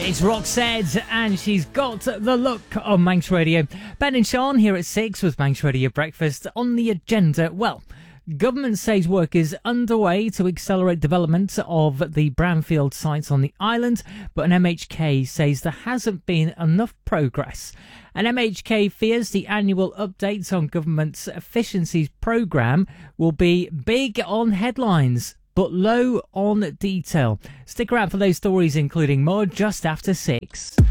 It's Roxette, and she's got the look on Manx Radio. Ben and Sean here at 6 with Manx Radio Breakfast. On the agenda, well, government says work is underway to accelerate development of the brownfield sites on the island, but an MHK says there hasn't been enough progress. An MHK fears the annual updates on government's efficiencies programme will be big on headlines, but low on detail. Stick around for those stories, including more, just after 6.